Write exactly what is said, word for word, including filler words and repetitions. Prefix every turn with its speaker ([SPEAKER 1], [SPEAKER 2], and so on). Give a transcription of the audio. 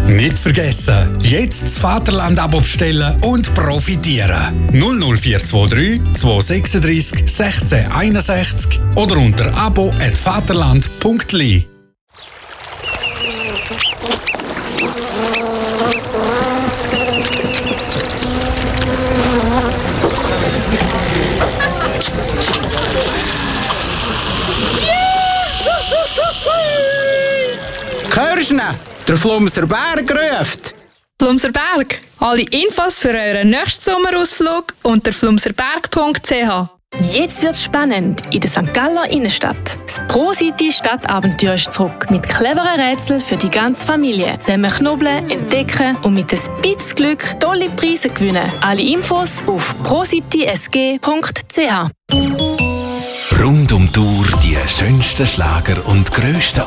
[SPEAKER 1] Nicht vergessen, jetzt das Vaterland-Abo bestellen und profitieren. null null vier zwei drei zwei sechs drei sechs eins eins oder unter abo at vaterland punkt l i.
[SPEAKER 2] Hörst du ihn? Der Flumser Berg ruft.
[SPEAKER 3] Flumser Berg. Alle Infos für euren nächsten Sommerausflug unter flumserberg punkt c h.
[SPEAKER 4] Jetzt wird's spannend in der Sankt Galler Innenstadt. Das Pro-City Stadtabenteuer ist zurück mit cleveren Rätseln für die ganze Familie. Zusammen knobeln, entdecken und mit ein bisschen Glück tolle Preise gewinnen. Alle Infos auf pro city s g punkt c h.
[SPEAKER 5] Rund um die Uhr die schönsten Schlager und grössten